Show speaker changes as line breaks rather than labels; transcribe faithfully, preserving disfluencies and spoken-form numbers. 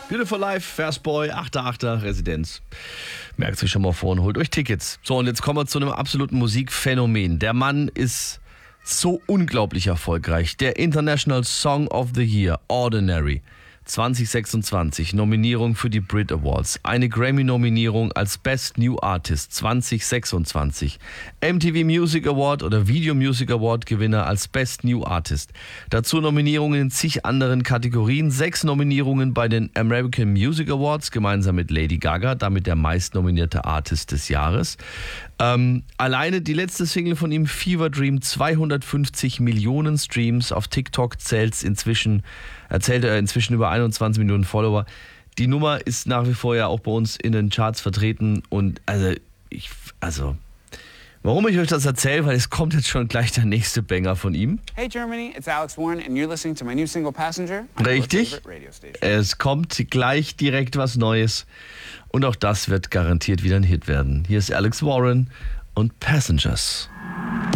Beautiful Life, Fastboy, achter achter Residenz. Merkt sich schon mal vor und holt euch Tickets. So, und jetzt kommen wir zu einem absoluten Musikphänomen. Der Mann ist so unglaublich erfolgreich. Der International Song of the Year, Ordinary. zwanzig sechsundzwanzig, Nominierung für die Brit Awards. Eine Grammy-Nominierung als Best New Artist zwanzig sechsundzwanzig. M T V Music Award oder Video Music Award Gewinner als Best New Artist. Dazu Nominierungen in zig anderen Kategorien. Sechs Nominierungen bei den American Music Awards, gemeinsam mit Lady Gaga, damit der meistnominierte Artist des Jahres. Ähm, alleine die letzte Single von ihm, Fever Dream, zweihundertfünfzig Millionen Streams. Auf TikTok zählt inzwischen, erzählt er inzwischen über einundzwanzig Millionen Follower. Die Nummer ist nach wie vor ja auch bei uns in den Charts vertreten. Und also, ich, also, warum ich euch das erzähle, weil es kommt jetzt schon gleich der nächste Banger von ihm.
Hey Germany, it's Alex Warren and you're listening to my new single Passenger.
Richtig. Es kommt gleich direkt was Neues. Und auch das wird garantiert wieder ein Hit werden. Hier ist Alex Warren und Passengers.